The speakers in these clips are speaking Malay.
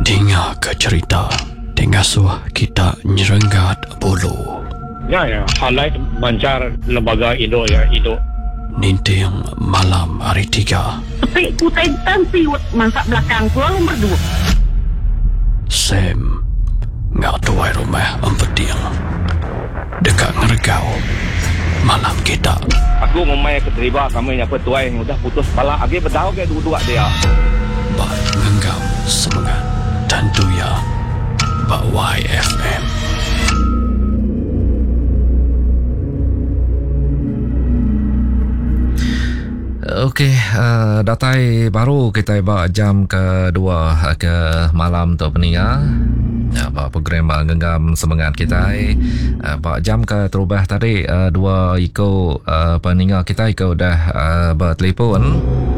Dengar ke cerita Tengasuh kita nyerenggat bulu. Ya, halai mancar lembaga Indo ya, Indo. Ninting malam hari 3. Tapi kutai siwet mangkak belakang ku lalu berdua. Sam ngak tuai rumah empeting dekat ngergau malam kita. Aku memang keterima kamu yang petuai yang udah putus kepala. Agi berdau ke dua-dua dia. Bak ngenggam semangat tentu ya Bak YFM. Okey, datai baru kita buat jam kedua ke malam tu pendengar. Buat program genggam semangat kita. Buat jam ke terubah tadi dua ikut pendengar kita ikut dah bertelefon.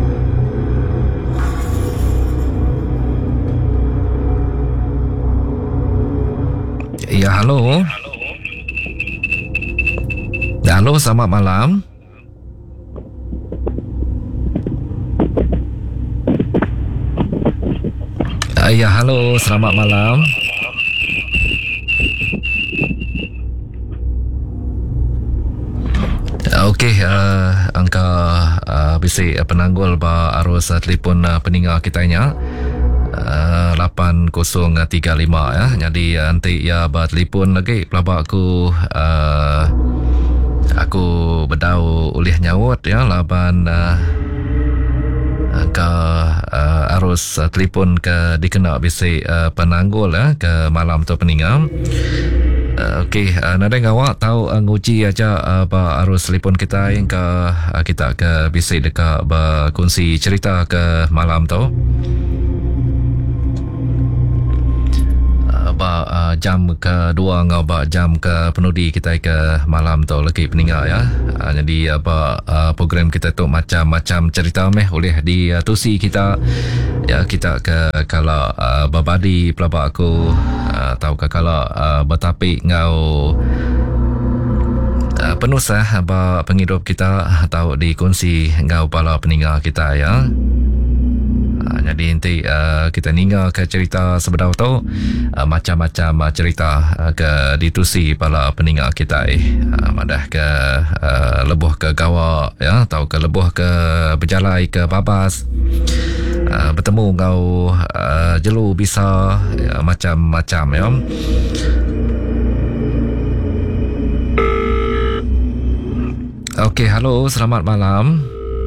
Ya, halo. Halo, selamat malam. Ya, halo, selamat malam. Okey, angka bisik penanggul ba arus telefon pendengar kita nya 8035 ya. Jadi nanti ya ba telefon lagi pelabak aku berdau oleh nyawut ya laban ke arus telefon ke dikena bisik penanggul ke malam tu peningam. Okey, nada ngawak tahu nguji aja apa arus telefon kita yang ke kita ke bisik dekat berkongsi cerita ke malam tu. Jam kedua ngau jam ke penudi kita ke malam tu lagi peninggal ya. Jadi program kita tu macam-macam cerita oleh ditusi kita ya. Kita ke kalau berbadi pelabak aku tahu ke kalau bertapik ngau penuh penghidup kita tahu dikongsi ngau pala peninggal kita ya. Jadi nanti kita ninggal ke cerita sebenar tu macam-macam cerita ke ditusi pala peninggal kita madah ke lebuh ke gawak ya, tahu ke lebuh ke berjalai ke babas bertemu kau jelu bisa ya, macam-macam ya. Okey, halo, selamat malam.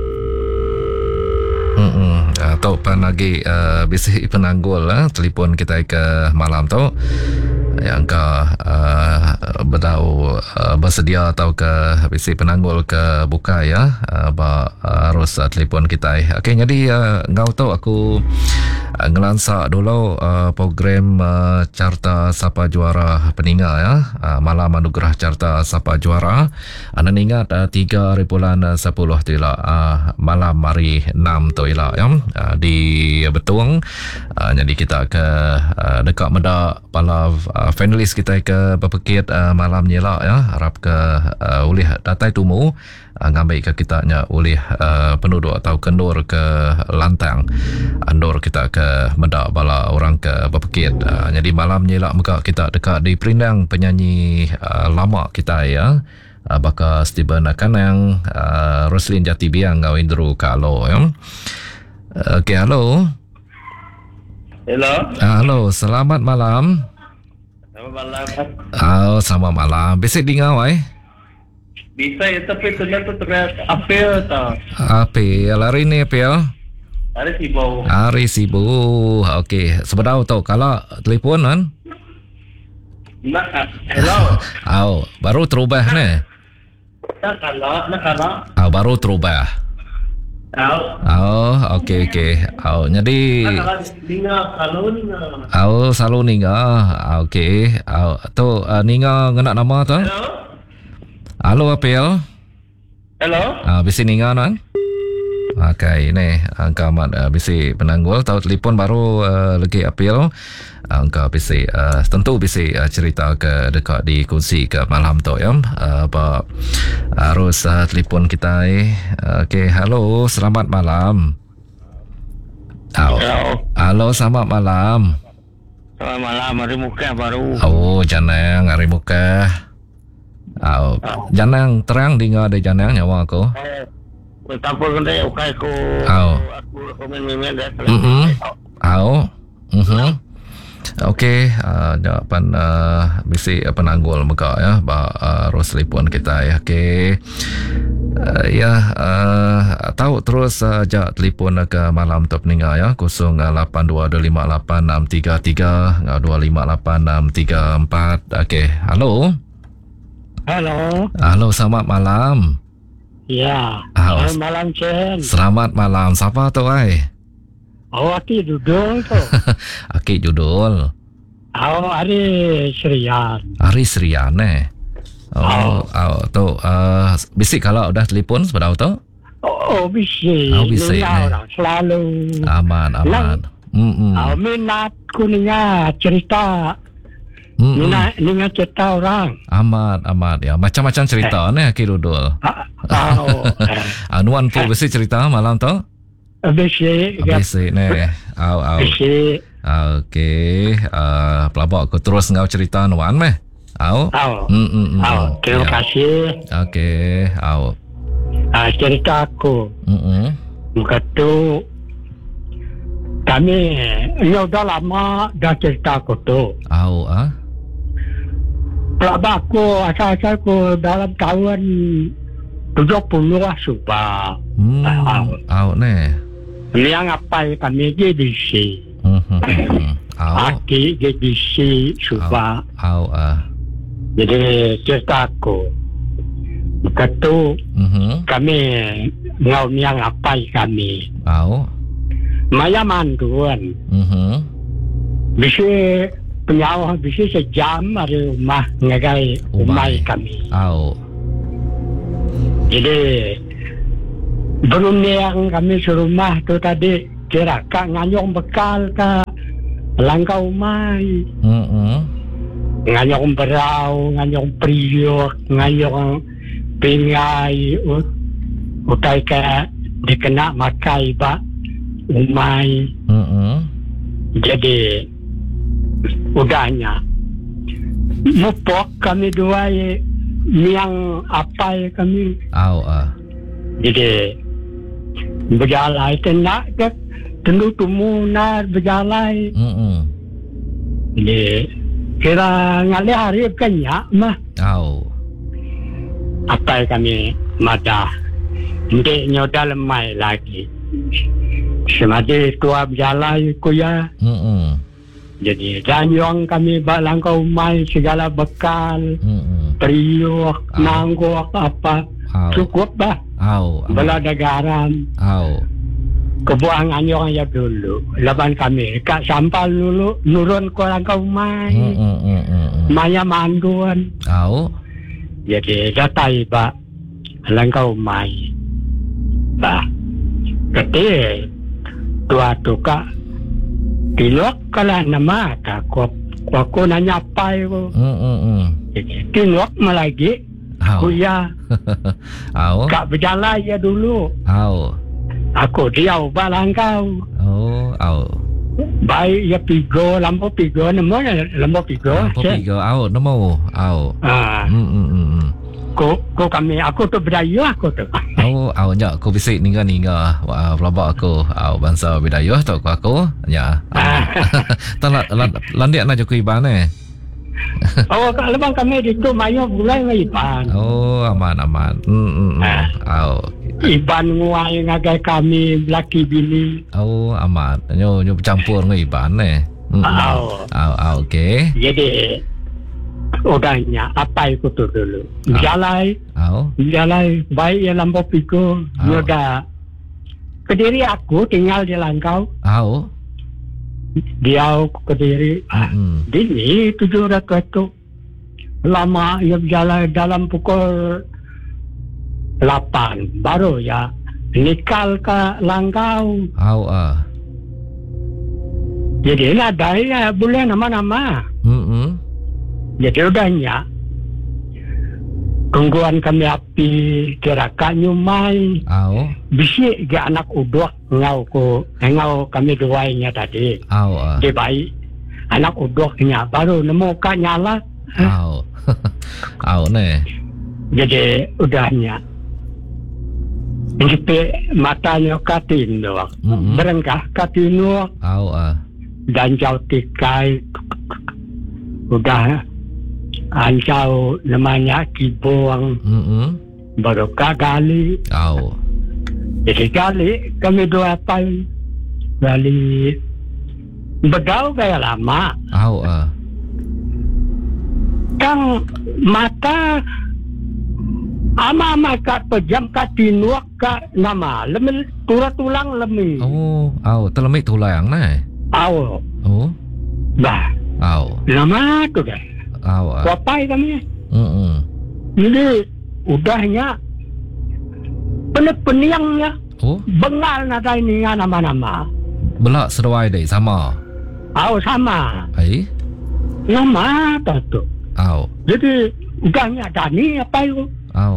Atau lagi bisik penanggul telefon kita ke malam tu yang ke berdau bersedia atau ke bisik penanggul ke buka ya harus telefon kita. Okey, jadi ngau tu aku ngelansak dulu program Carta Sapa Juara peninggal ya, malam anugerah Carta Sapa Juara. Anda ingat 3 bulan 10 tu lah malam hari 6 tu lah ya, di Betung. Jadi kita ke dekat medak pala finalis kita ke berpekit malamnya lah ya, harap ke oleh datai tumu ngambil ke kita nya oleh penduduk atau kendur ke lantang andor kita ke medak bala orang ke berpekit. Jadi malamnya lah muka kita dekat di Perindang penyanyi lama kita ya, baka Steven Kanang, Roslin Jatibiang, ngau Indru Kalo ya. Okey, halo. Hello. Halo, selamat malam. Selamat malam. Selamat malam. Bisik dengar Bisa ya, tapi kena tu terlihat apel tau. Apel, hari ni apel? Hari sibuk. Hari sibuk. Okey, sebenarnya tu kalau telefon kan? Hello. Baru terubah ni. Nak kalau. Baru terubah. Okey. Jadi selalu ninga. Okey. Tu ninga ngena nama tu? Halo apel. Hello. Bisi ninga kan? Okey, ni angka mat bisi penanggul tahu telefon baru lagi apel. Angka bisi tentu bisi cerita ke dekat di kursi ke malam tu ya. Apa harus telefon kita. Okey, halo, selamat malam. Halo, selamat malam. Selamat malam, hari muka baru. Oh, janang hari muka. Oh, janang terang di ngah ada janang nyawa aku. Tanpa kena ukai ko. Oh. Aku komen-komen dah. Oh. Okey, jawapan bisi penanggul muka ya, Ros telefon kita ya. Okey. Tahu terus saja telefon ke malam top ninga ya 0822586333 2586334. Okey, halo. Halo, selamat malam. Ya. Selamat malam, Chen. Selamat malam. Siapa tu ai? Oh, Aki Dudul tu. Aki Judul. Oh, Ari Serian. Hari Serian tu bisik kalau udah telefon sebentar tu? Oh, bisik. Bisik Orang selalu. Aman. Minat ku ninga cerita. Ninga cerita orang. Amat ya. Macam-macam cerita ni Aki Judul. Anuan pun bisik cerita malam tu? Bisik. Bisik ni. Bisik. Okey. Pelabak aku terus ngau cerita nuan meh. Terima kasih. Okey. Cerita aku. Muka tu kami dah lama dah cerita aku tu. Pelabak aku asal-asal aku dalam tahun 70 lah sumpah. Ni. Yang apa kami GBC. Aki GBC sumpah. Jadi cerita aku. Muka tu kami ngau yang apa kami. Maya manduan. Bisa penyawa bisa sejam ada rumah ngagai rumah kami. Jadi berunding kami serumah tu tadi kira kak nganyong bekal ke langkau mai. Nganyong berau, nganyong priok, nganyong pingai utai ke dikena makai ba umai. Jadi udahnya mupok kami dua yang apa kami. Jadi berjalan tenak ke tentu tumunar berjalan. Jadi kira ngalih hari kenyak mah. Apa kami madah. Hindi nyoda lemai lagi. Semadi tua berjalan kuya. Jadi danyong kami balangkau mai segala bekal. Periuk, nanggok apa. Cukup bah. Bela garam. Kebuang anyong aja dulu. Laban kami kak sampal dulu nurun ke langkau mai. Maya manduan. Jadi datai ba langkau mai. Bah. Kete tua tuka tilok kala nama ka ko nanya apa ko. Tilok malagi. Kuya. Kak berjalan ya dulu. Aku diau balangkau. Baik ya pigo lampu pigo namanya lampu pigo. Namo. Ko kami aku tu berdaya aku tu. Nya aku bisik ninga pelabak aku. Bangsa bidayah tu aku. Ya. Talat landik nak joko iban Kalau kami di tu mayo bulan iban. Aman. Iban nguai ngagai kami laki bini. Aman. Nyo bercampur dengan iban okey. Jadi udahnya apa itu tu dulu. Jalai baik ya lampu piku. Udah Kediri aku tinggal di Langkau. Dia Kediri. Dini 700 lama ya berjalan dalam pukul 8 baru ya nikal ke Langkau. Jadi ada ya boleh nama-nama. Jadi udahnya tungguan kami api kirakan nyumai. Bisi ke anak udok ngau kami duanya tadi. Dia baik anak udahnya baru nemu kan nyala. Ne. Jadi udahnya. Jadi matanya katin doang. Berengkah katin doang. Dan jauh tikai. Udah ancau namanya kibuang. Baru kagali. Jadi kali kami dua pai. Kali bedau gaya lama. Kang mata ama kat pejam kat tinuak kat nama lemil tulang lemi. Terlemi tulang nah. Bah. Lama tu dah. Wapai kami. Jadi udahnya peniangnya. Bengal nada ini nama-nama. Belak seruai deh sama. Sama. Nama tu. Jadi udahnya Dani apa itu?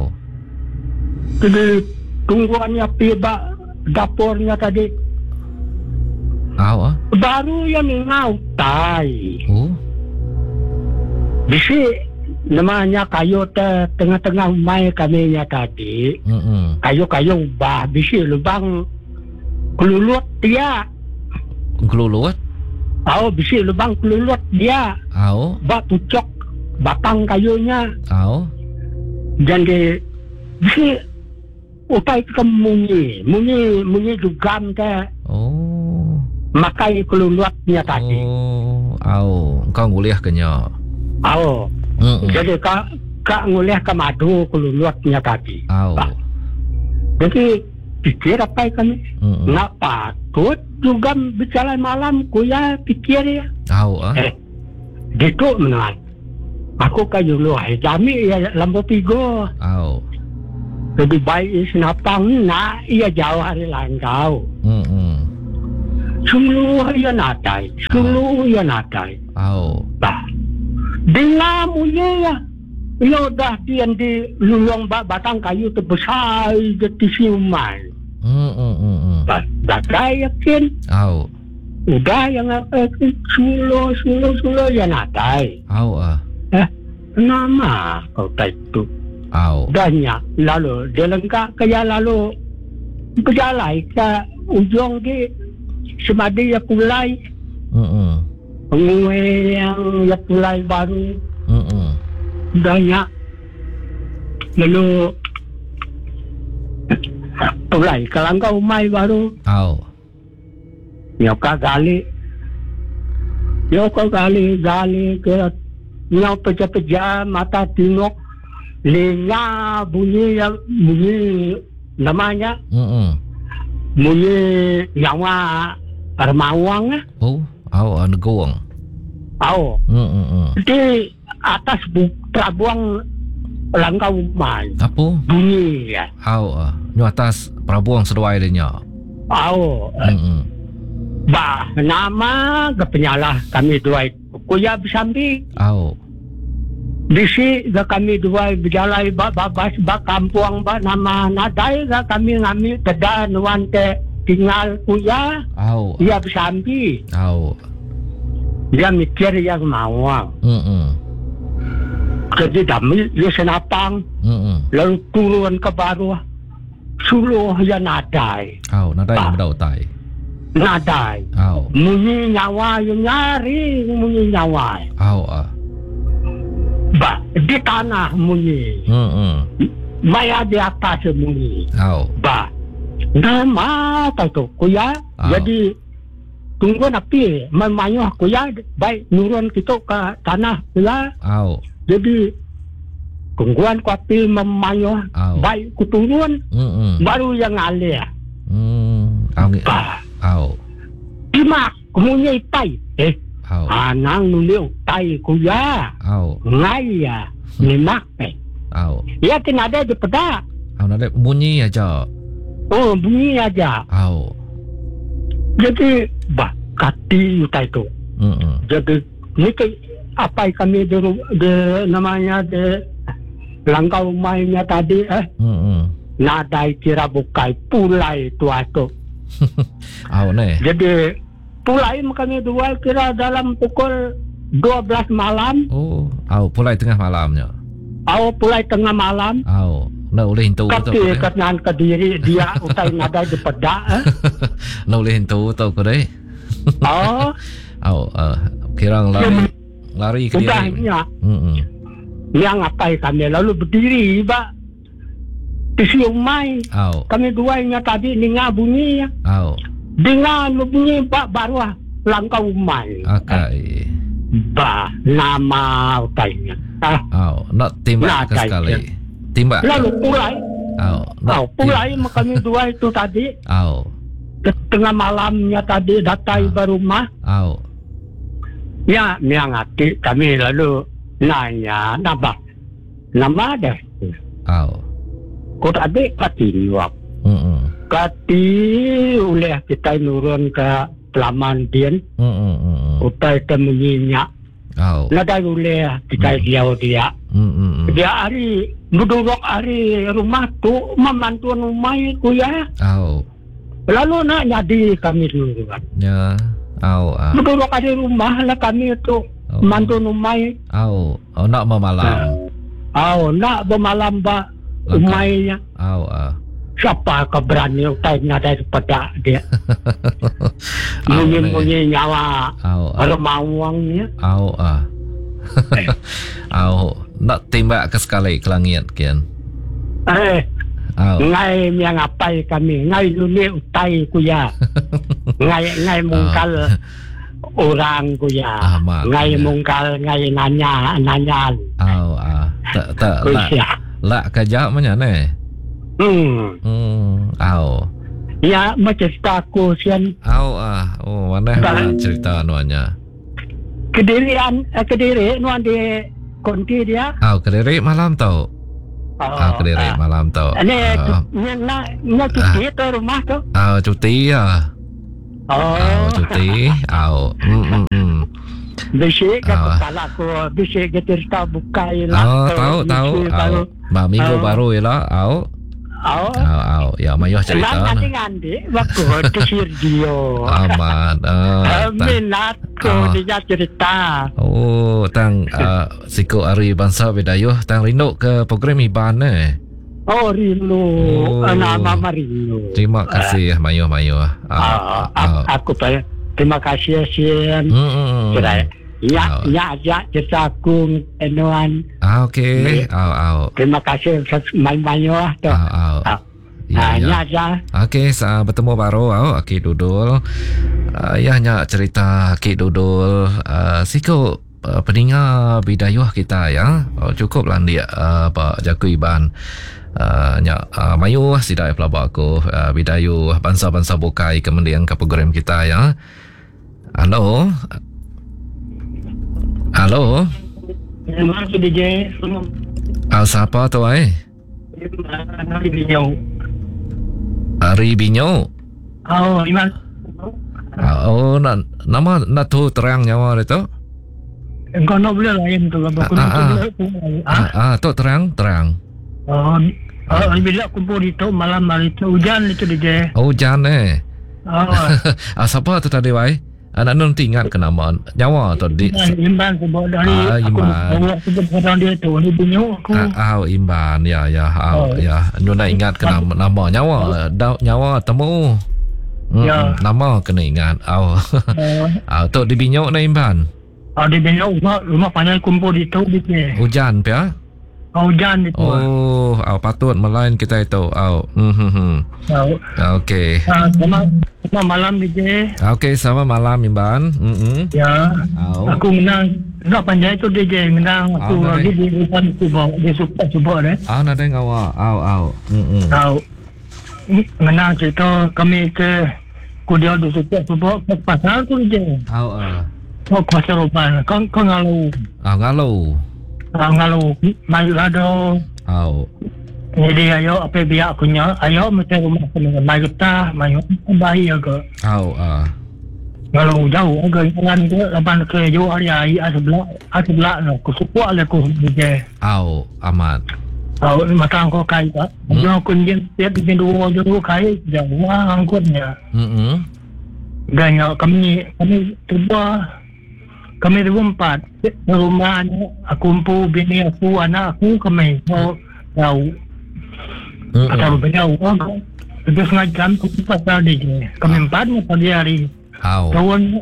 Jadi tungguannya piba dapurnya tadi. Baru yang ngau tai. Bisi namanya kayu tengah-tengah mai kaminya tadi. Kayu-kayu bah bisi lubang kelulut dia. Kelulut? Bisi lubang kelulut dia. Bak pucok batang kayunya. Jadi bisi utai kemunyi juga ke. Makai kelulutnya tadi. Kau nguliah kenya. Jadi kak nguliah ke madu kelulutnya tadi. Jadi pikir apa kami? Nggak patut juga berjalan malam kuya pikir ya. Gitu menawan. Aku kayu lu jami ya lampu pigo. Lebih baik senapang nak ia jauh hari langkau. Suluh ia natai. Bah. Dengar punya ya. Ia dah dia di lulung batang kayu terbesar di siuman. Dah kaya yakin. Udah yang suluh ia natai. Nama kau tak itu. Banyak lalu dia lengkap kaya lalu berjalan ke ujung ke semadi ya pulai. Penguai yang ya pulai baru. Banyak lalu pulai kalau kau mai baru. Nyokak gali ke nyau pecah-pecah mata tinok lenga bunyi namanya bunyi nyawa armawang negong di atas prabuang langkau mai apa bunyi ya di atas prabuang seruai dia bah nama kepenyalah kami dua kuya bersambi. Bisi kami dua berjalan babas kampung nama nadai kami ngambil tedan wante tinggal kuya. Ia bersambi. Dia mikir yang mau. Jadi dami dia senapang. Lalu turun ke bawah. Suluh ya nadai. Nadai berdau tai. Nadai. Munyi nyawa yang nyari munyi nyawa. Ba di tanah munyi. Maya di atas munyi. Ba nama tahu kuya. Jadi tunggu napi memayuh kuya baik nurun kita ke tanah kuya. Jadi tungguan kuapi memayuh baik kuturun. Baru yang alir. Ba Dimak kemunya ipai anang nuliu tai kuya ngai ya nimak ya tinada di peda nada bunyi aja bunyi aja jadi bah kati utai tu jadi ni apa kami de namanya de langkau mainnya tadi nadai kira bukai pulai tu. Jadi pulai kami jual kira dalam pukul 12 malam. Oh, pulai tengah malamnya. Pulai tengah malam. Nak boleh hintu tu. Tapi kenan Kediri dia utai nadai di pedak. Nak boleh hintu tu ko deh. Kirang lari ke dia. Yang apa kami lalu berdiri di siumai. Kami duanya tadi dengar bunyi. Dengar bunyi baru langkah umai. Nama utainya. Nak timbak sekali. Timbak. Lalu pulai. Pulai kami dua itu tadi. Tengah malamnya tadi datang ke rumah. Ya, miangati kami lalu nanya nama ada. Kau tadi kati wap. Kati oleh kita nurun ke Pelaman Dian. Utai temenyinya. Nada oleh kita dia. Dia hari duduk hari rumah tu membantu rumah ku ya. Lalu nak jadi kami dulu kan. Ya. Duduk hari rumah lah kami tu membantu rumah. Nak memalam. Nak bermalam rumahnya. Siapa keberani utainya daripada dia. Bunyi nyawa rumah uangnya. Nak tembak ke sekali ke langit kian. Ngai yang apa kami ngai dunia utai kuya. Ngai mungkal orang kuya. Ngai mungkal ngai nanya. Tak lah kerja mana ne? Ya macam cerita aku sian. Mana cerita nuanya? Kediri nuan di konti dia. Kediri malam tau. Kediri malam tau. Nak cuti tu rumah tu. Cuti ya. Cuti. Bisik kepala aku. Bisik cerita buka ilah. Tahu. Minggu baru ialah. Ya mayuh cerita. Nanti waktu kesir dia. Amat. Minat ko dia cerita. Tang siku Ari Bangsa Bidayuh tang rindu ke program Iban rindu. Nama Marino. Terima kasih mayuh. Aku terima kasih sian. Ya cerita aku enuan. Okey. Terima kasih main-main tu. Ya. Okey, bertemu baru Aki Dudul. Nya cerita Aki Dudul siku pendengar Bidayuh kita ya. Cukup lah dia Pak Jaku Iban. Nya mayu sidai pelabak aku Bidayuh bangsa-bangsa bukai kemudian ke program kita ya. Halo. Terima kasih DJ. Siapa tu Ari Binyo. Iman. Nama nak tu terang nyawa itu? Engkau nak boleh lain tu tu terang. Bila kumpul itu malam itu hujan itu DJ. Hujan siapa tu tadi anak nun ingat ke nama nyawa tu di Imban sebab dari Imban sebab orang dia tu ni Binyo aku. Imban ya nun ingat ke nama nyawa temu. Nama kena ingat. Tu di Binyo na Imban. Di Binyo rumah panjang kumpul itu DJ. Hujan pia? Hujan itu. Patut melain kita itu. Okey. Sama malam DJ. Okey, sama malam Imban. Ya. Aku menang. Tak panjang itu DJ menang. Aku lagi di depan di support nada ngawa. Menang cerita kami ke kudia di support pasal tu DJ. Kuasa rumah. Kau ngalu. Ngalu mayu lado. Jadi ayo apa biak punya ayo mesti rumah kena mayu ta mayu bayi agak. Kalau jauh agak jalan ke lapan ke jauh hari sebelah no kusuku ale ku je. Amat. Mata kau kai tak. Jauh kunjung tiap di dua jauh kai jauh angkutnya. Dan kami berempat rumahnya aku bini aku anak aku kami mau tahu atau beliau itu setengah jam aku pasal dia kami empat pagi hari tahun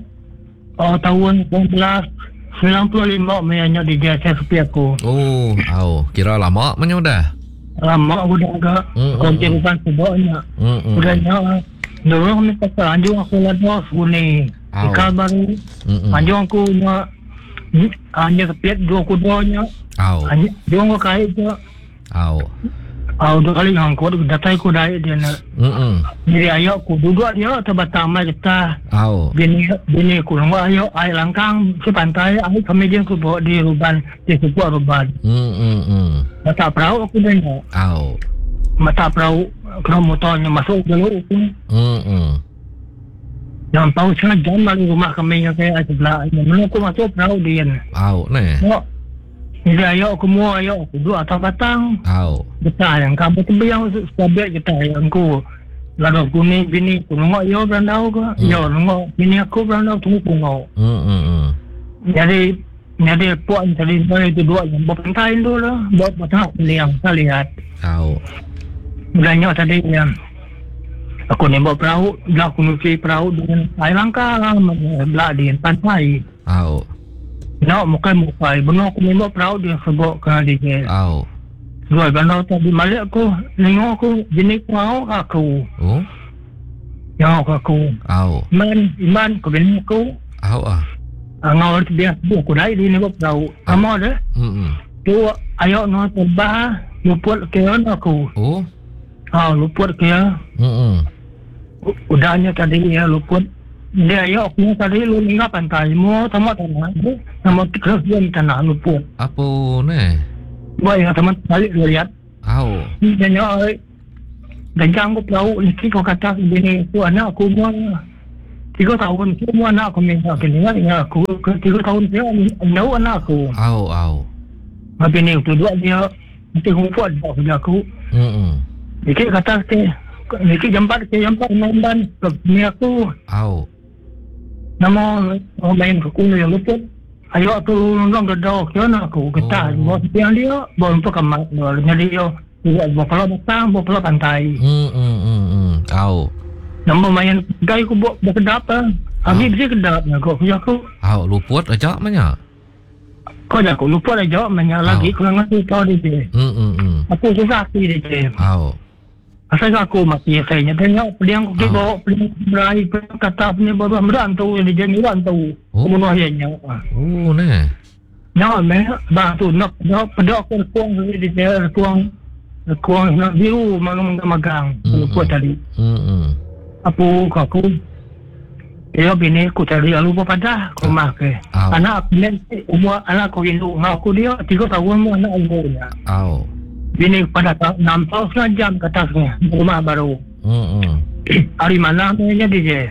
1995 mainnya di jasa sepi aku kira lama dah lama udah agak konjungan sebabnya udahnya dulu kami pasal anjung aku lados guni ikal baru anjung aku hanya sepiat 2 kudonya anjung aku kait je dua kali ngangkut datai ku dai dia nak jadi ayo ku duduk dia terbatamai kita bini ku ngwa ayo ai langkang si pantai ai kami dia ku bawa di ruban di sebuah ruban mata perahu aku dengar mata perahu kalau motornya masuk dulu yang tahu setengah jam dari rumah kami yang kayak sebelah mana aku masuk perahu dia jadi ayo aku duduk atas batang besar yang kamu tu yang sebab kita yang ku lalu kuning bini ku nengok yo berandau ke yo nengok bini aku berandau tunggu nengok jadi puan tadi saya itu dua yang berpentai dulu lah buat batang yang saya lihat bilangnya tadi yang aku ni bawa perahu dah aku nuki perahu dengan air langkah belah di pantai mukai benar aku membawa perahu dia sebut ke dia dua bandar tadi balik aku tengok aku jenis perahu aku yang aku iman aku bini aku ngau biasa aku naik di ni bawa perahu sama ada tu ayo no terbah luput keon aku luput keon udahnya tadi ya luput dia ayo aku tadi lu ingat pantai mau sama tanah sama terus dia tanah luput apa ni boy teman balik lihat dia nyoi dan jangan perahu ni kau kata bini aku anak aku mau 3 tahun semua anak aku minta keningat ya aku 3 tahun dia nau anak aku tapi ni tu dua dia mesti kuat dia aku dikit kata ke dikit jempat main ban ni aku nama main ke kuno yang luput ayo tu long gedor kiana aku kita buat yang dia bawa untuk kamar jadi yo buat kalau batang buat pantai nama main gay aku buat kedap habis dia kedapnya kok aku luput aja mana kau aku luput aja mana lagi kurang ngerti kau dia aku susah sih dia asal aku mati saya tengok peliang aku bawa peliang berai kata punya baru merantau di jenis rantau kemudian akhirnya bantu nak pedok kuang di kuang nak biru magang luput tadi aku dia bini aku cari lupa pada rumah ke anak umur anak aku induk aku dia 3 tahun anak umurnya bini pada nampak setengah jam ke atasnya rumah baru hari mana punya dia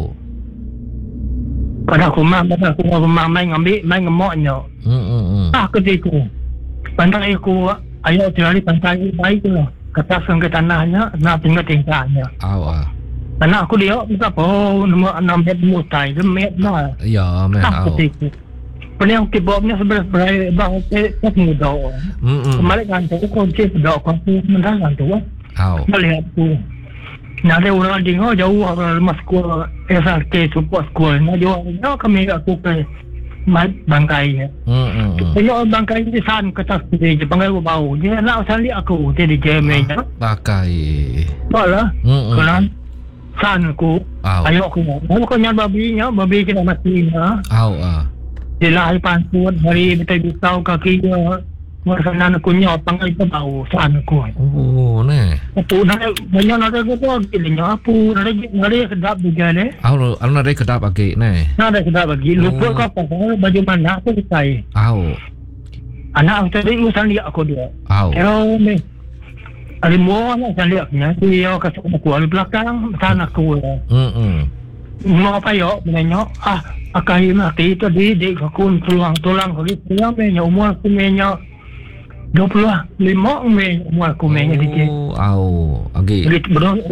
pada rumah main ngemoknya ketika pantai aku ayo cari pantai baik tu lah ke atas ke tanahnya nak tingkatnya anak aku dia minta nombor 6 meter mutai 2 meter lah ketika Pernah kibobnya sebenarnya bang saya muda. Kemarin kan tu kunci pedok aku menang tu. Melihat tu. Nada orang dengar jauh rumah sekolah SRK support sekolah. Nah jauh kami aku ke bangkai. Tengok bangkai di sana ke atas di bangkai bau. Dia nak sali aku jadi jamnya. Bangkai. Balah. Kenan sana aku. Ayo aku. Aku nyal babi kita matinya. Dia lahir pantuan hari betul-betul kaki dia merasakan kunyah pangai itu bau sana aku. Apa banyak ada apa gilnya apa ada kedap juga ni. Ada kedap lagi ni. Ada kedap lagi. Lupa kau apa baju mana aku pakai. Anak tadi urusan dia aku dia. Ni. Ada mua nak lihatnya dia kasih aku di belakang sana aku. Mau apa yo menanya akai mati tadi di kakun tulang kali dia punya umur aku punya 25 umur aku punya di. Agi.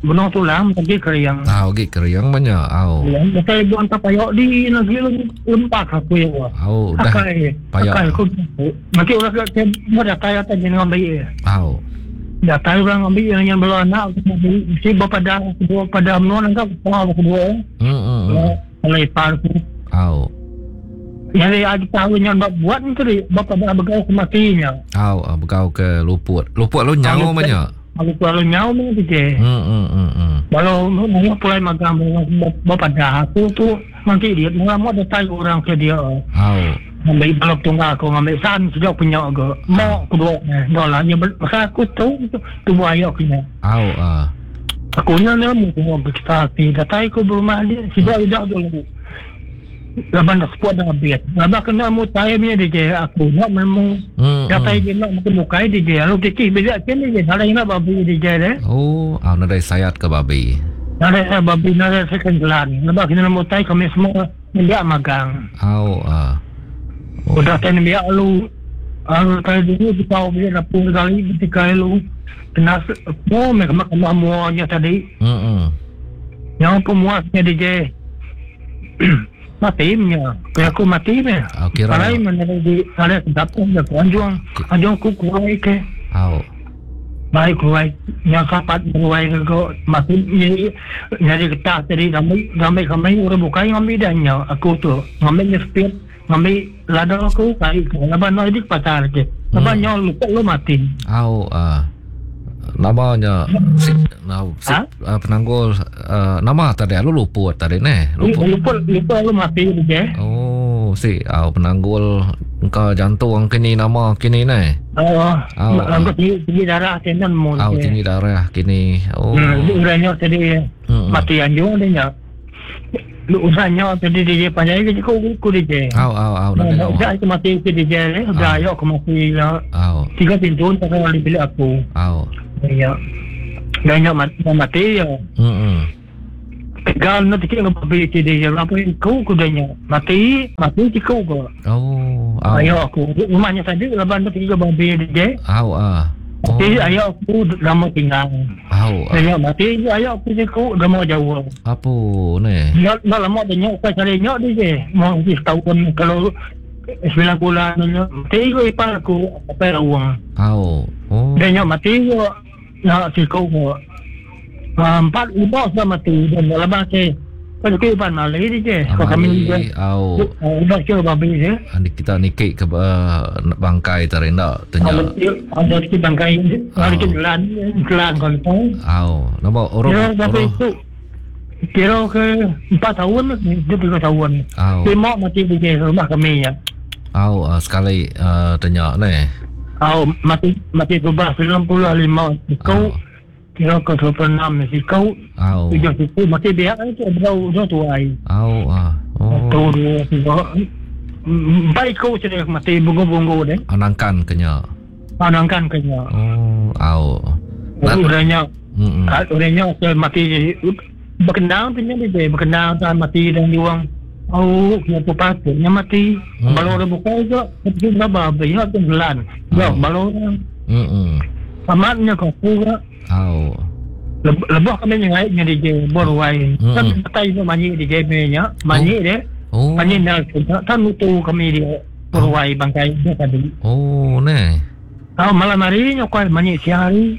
bunuh tulang pergi keriang. Gi keriang banyak. Saya buang tapayok di negeri lempak aku ya. Dah. Pakai aku. Nanti orang ke ada kaya tak jangan ambil. Dah tahu orang ambil yang belum anak si bapa pada menon angkat semua kedua. Kalau ipar tu. Yang ada tahu yang buat ni bapa dah begau kematinya. Begau ke luput. Luput lu nyawa banyak. Kalau nyawa ni je. Kalau mau pulai magang bapa dah aku tu nanti dia mau ada tahu orang ke dia. Ambil balok tunggal aku ambil san sejak punya ke. Mau kedua dah lah dia aku tahu tu buaya kena. Aku ni mau bercerita datai aku berumah dia sejak dah dulu. Laban dah sepuluh dah habis. Laban kena mu tayar ni dia aku nak memang datai dia nak mungkin mukai dia. Lalu kecil beza kan dia. Ada yang nak babi dia deh. Nadai sayat ke babi. Nadai babi nadai second jalan. Laban kena mu tayar kami semua dia magang. Udah kan dia lalu tayar dulu kita dia dapur kali ketika lalu kena mereka semuanya tadi. Yang pemuasnya dia. Matinya, aku mati ni. Kalau mana ada dapur ada anjung kukuai ke. Baik kuai, yang kapat kuai ke mati ni nyari kita tadi ramai kami orang bukai kami dah nya aku tu kami nyespir kami lada aku kai laban nak di pasar ke laban nya lupa lu mati. Namanya penanggul nama tadi lu luput tadi lupa lu mati je. Penanggul engkau jantung kini nama kini angkat tinggi darah tenan mun. Tinggi darah kini. Uranya tadi mati anjung dia. Lu usahanya tadi dia panjang ke ku dia. Dah itu mati ke dia dah ayo ke mati ya. 3 pintu tak boleh pilih aku. Ya. Banyak mati ya. Tegal nanti kita babi dia apa kau kudanya mati kau ko. Ayo aku rumahnya tadi laban nanti kita babi dia. Jadi ayo aku lama tinggal. Ayo mati ayo aku kau lama jauh. Apa ni? Nak lama tanya aku cari nyok dia. Mau tahun kalau 9 bulan mati ko ipar aku apa uang. Dan nyok mati ko nak kau ko 4 ubah sama tu dan lepas ke pada kehidupan malai dia kalau kami juga udah coba babi je kita nikik ke bangkai tadi nak tanya ada sikit bangkai ada sikit gelan kalau tahu nama orang itu kira ke 4 tahun dia 3 tahun lima mati di rumah kami ya sekali tanya ni mati berubah 95 kau kira ke 26 si kau tujuh situ mati dia itu dah tuai tu dia baik kau cerita mati bungo deh anangkan kenya udahnya mati berkenal tak mati dan diuang kena patutnya mati balon dah buka je tapi berapa banyak tu gelan balon amatnya kau pura lebah kami ngaitnya di je borwai kan betai tu manyi di je nya manyi dia manyi nak kan mutu kami dia borwai bangkai dia tadi malam hari nya kau manyi siang hari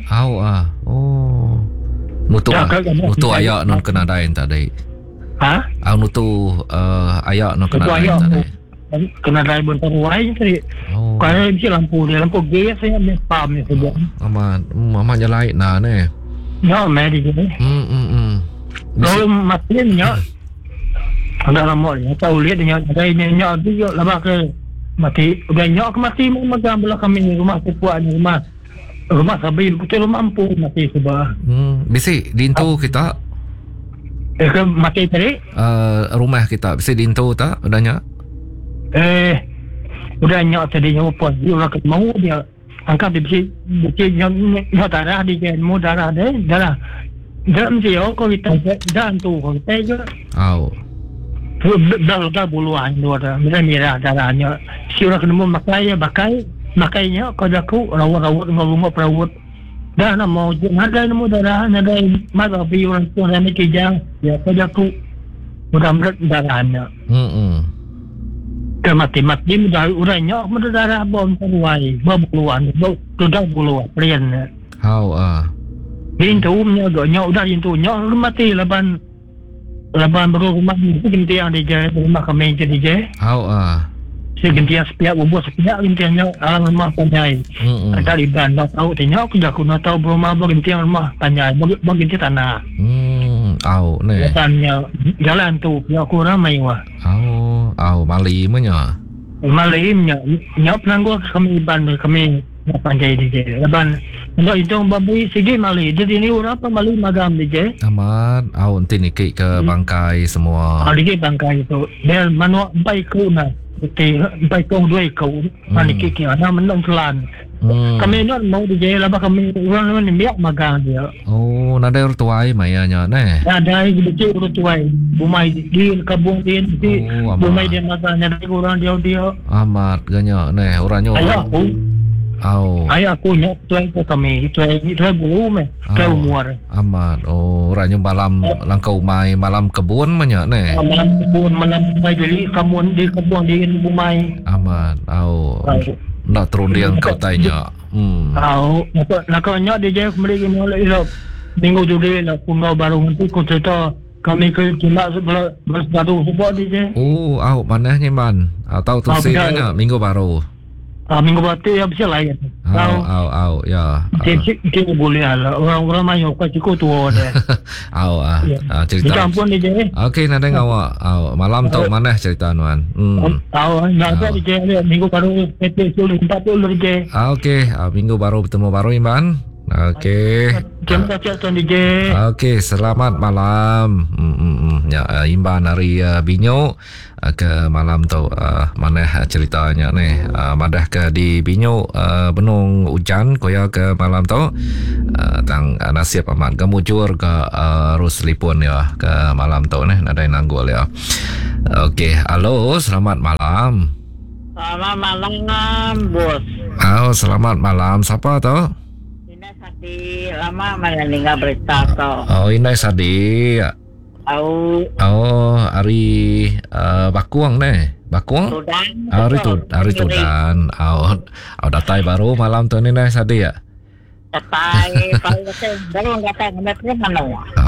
mutu ayak non kena dain tadi mutu ayak non kena dain tadi kena dain bentar borwai tadi kalau mesti lampu gas saya ambil pam ni saja mama nyalain ni ya mari je kalau mati nya ada lama ni tahu lihat nya ada nya dia labak ke mati udah nya ke mati megang belah kami rumah sepuak ni rumah sabil betul mampu mati sebab bisi dintu kita ke mati tadi rumah kita bisi dintu tak udahnya udah nyok tadi nyopot dia orang mau dia angkat dia bisi nyok darah di gen mu darah mesti kau kita dan tu kau kita je dah buluan dua merah darahnya si orang kena makai makainya kau jaku rawat ngomong perawat dah nak mau ada nemu darah ada masa pi orang tu ada kijang ya pada aku mudah-mudahan darahnya mati-mati mudah uranya mudah darah bom terwai keluar plian hao Rintunya donya udah rintunya mati laban baru rumah itu gentian dia rumah kami jadi je hao segentian sepiak bubuh sepiak gentiannya alam rumah panjai dari ban tahu tanya aku dah guna tahu rumah gentian rumah panjai bagi tanah au ne jalan tu ya aku ramai wah au malimnya nyop nanggo kami ban kami panjai DJ laban ndak itu babi segi mali jadi ni apa mali magam DJ amat au nanti ni ke bangkai semua DJ bangkai itu dia manu baik kuna baik kau dua kau mani kiki ana menang selan kami nak mau DJ laba kami orang ni biak magang dia nada urtuai mayanya ne ada DJ urtuai bumai di kabung di bumai dia maganya dari orang dia amat ganyak ne orangnya ayah aku nyok tuai ke kami tuai bulu me tuai umur amat orangnya malam langkau mai malam kebun banyak ne malam kebun malam mai beli kamun di kebun di bumai amat nak turun dia kau tanya nak kau nyok dia kembali ke mulai minggu juga lah punggau baru nanti kau cerita kami ke cuma baru sebab dia manahnya man tahu tu sihnya minggu baru minggu baru ya bisa lain. Ya. Kita boleh lah. Orang-orang mayu kau cukup tua deh. Cerita. Campur ni je. Okey, nanti awak malam tu mana cerita nuan? Nak ada je minggu baru PT 40 je. Okey, minggu baru bertemu baru Iman. Okey. Terima kasih Tuan DJ. Okey, selamat malam. Ya, Imban dari Binyo ke malam tu mana ceritanya ni madah ke di Binyo benung hujan koya ke malam tu tang nasib amat gemujur ke Ruslipun ya ke malam tu ni ada nanggul ya. Okey, halo, selamat malam. Selamat malam, bos. Selamat malam. Siapa tu? Sadi lama mendengar berita tu. Inai Sadi. Hari Bakuang ne. Bakuang? Tudan. Hari Tudan. Datai baru malam tu ni Inai Sadi ya. Datai baru datang ke mana?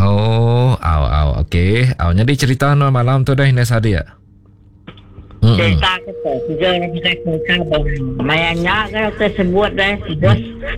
Okey. Jadi cerita no malam tu dah Inai Sadi ya. Cerita kita sudah mayanya kalau tersebut dah sudah.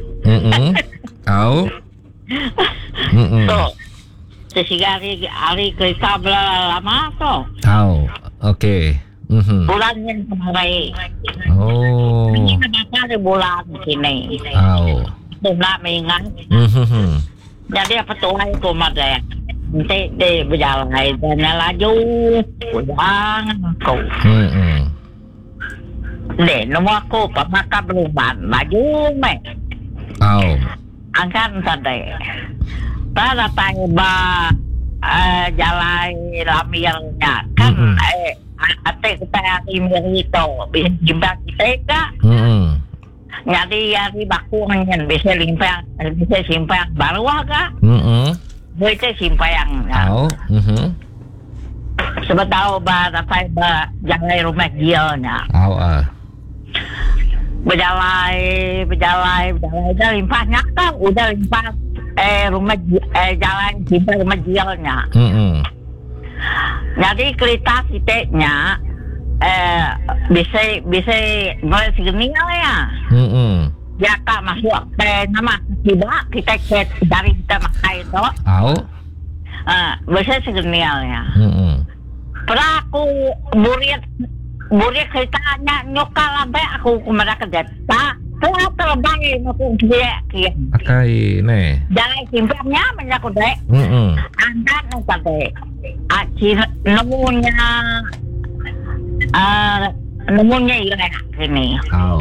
So, hari kereta lama tu. Okey. Bulan yang kemarin. Ini kenapa bulan sini? Nak mengingat. Jadi apa tu hari kemarin? Nanti dia berjalan dan laju pulang aku. Deh, nombor aku pemakai beruban laju me. Angkat tadi. Pada tangga jalan lamirnya kan ate kita hari merito bisa jimbang kita. Jadi hari bakuannya bisa simpang baru agak. Bisa simpang. Sebetulnya pada jalan rumah dia nya. Berjalan dah limpah nyata udah limpah rumah jalan limpah rumah jialnya. Jadi kereta siteknya bisa mulai segini ya. Ya kak masuk nama tiba kita dari kita makai itu. Bisa segini ya. Pernah aku Burit ceritanya nyokal sampai aku kemana kerja tak terbang aku dia akai ne jalan simpangnya menyaku dek angkat nukar dek nemunya ilah ini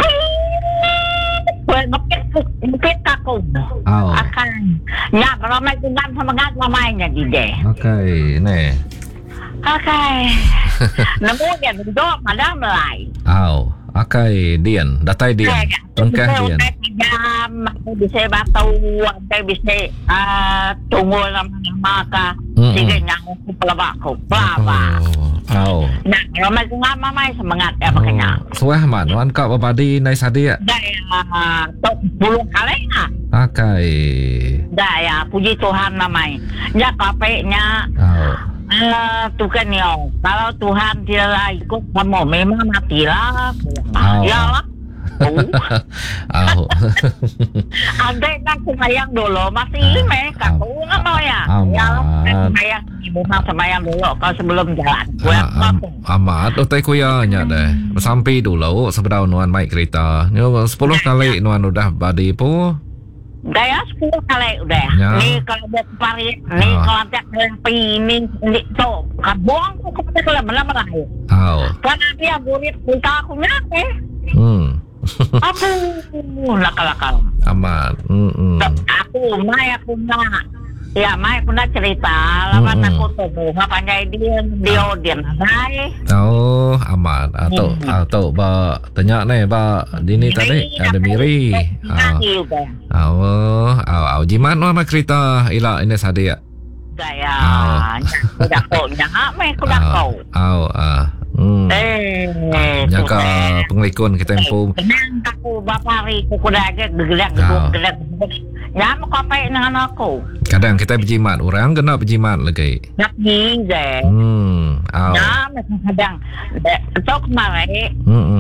mungkin takut akan ya ramai dengan sama ramainya di deh akai ne Okay. Namun yang itu malam lain. Akai Dian, datai Dian. Tengkah Dian. Jam, bisa batu, bisa tunggu lama-lama ka. Sige nyang pelabak ko. Pelabak. Nah, ramai ngama mai semangat ya makanya. Suah man, wan kau babadi nai sadia. Daya, tok 10 kali na. Akai. Daya, puji Tuhan namai. Ya kapeknya. Tuhan yo, kalau Tuhan tidak ikut kamu memang matilah. Ya lah. Andai nak semayang dulu masih ime kaku nggak ya? Ya lah, semayang ibu nak semayang dulu kalau sebelum jalan. Amat, utai kuyanya deh. Sampai dulu seberapa nuan naik kereta. 10 kali nuan udah badi po. Gaya 10 kali udah. Nih kalau buat pari, nih kalau tiap ini tu kabuang aku kepada kalau mana ya. Karena dia burit minta aku nyampe. Aduh, lakal-lakal. Amat. Aku nak. Ya, aku nak cerita. Lawan aku tuh, ngapain dia naik. Amat. Atau ba tanya nih ba dini tadi ada Miri. Jimat nama cerita ila ini sadia. Gaya, kuda kau, jangan kuda kau. Nyaka pengelikun kita empu. Tenang aku bapari kuda aja gegelak. Ya mau kapai dengan aku. Kadang kita berjimat, orang kena berjimat lagi. Nak gize. Ya, kadang. Itu kemarin.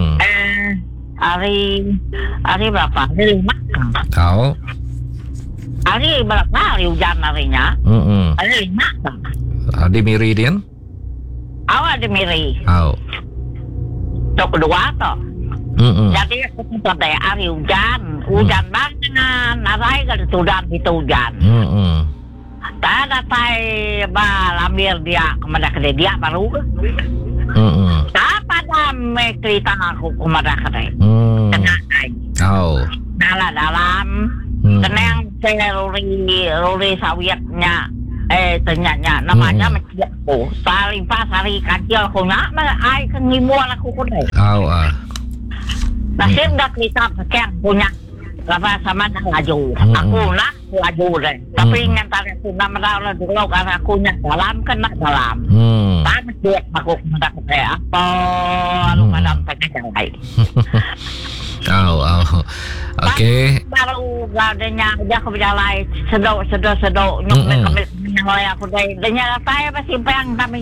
Hari berapa? Hari 5. Tahu. Hari berapa? Hari hujan harinya. Hari 5. Ada Miri Dian? Awak ada Miri. Itu kedua toh. Jadi aku sampai hari hujan banget, narai kalau hujan itu hujan. Tak datai lamir dia kepada kedai dia baru. Tak pada cerita aku kepada kedai. Dalam tenang saya ruri sawiatnya. Ternyata namanya macam sari kacil aku nak ai kengimuan aku kudai. Nasib dah kita pakai punya lapa sama dah laju. Aku nak laju deh. Tapi ingin tarik sudah meraulah dulu karena aku nak dalam kena dalam. Tak dia aku nak pakai apa lalu kadang pakai jalan. Okey. Baru gadanya dia ke berjalan sedok nyok nak kami aku deh. Denya saya pasti payang kami